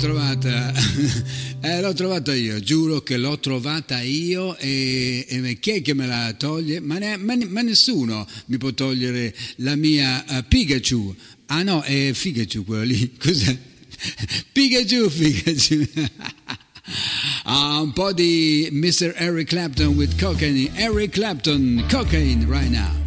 Trovata, l'ho trovata io, giuro che l'ho trovata io e chi è che me la toglie? Ma nessuno mi può togliere la mia Pikachu. Ah no, è Pikachu quello lì, cos'è? Pikachu. Un po' di Mr. Eric Clapton with cocaine. Eric Clapton, cocaine right now.